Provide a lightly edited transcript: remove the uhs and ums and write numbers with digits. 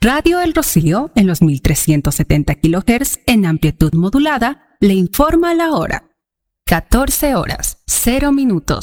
Radio El Rocío, en los 1370 kHz en amplitud modulada, le informa la hora. 14 horas, 0 minutos.